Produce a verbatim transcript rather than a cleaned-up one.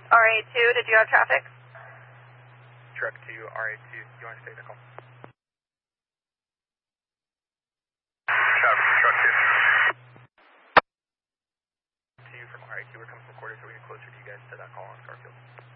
R A two, did you have traffic? Truck to R A two, you want to take the call? Copy, truck two. Two from R A two, we're coming from quarters, so we're getting closer to you guys to that call on Scarfield.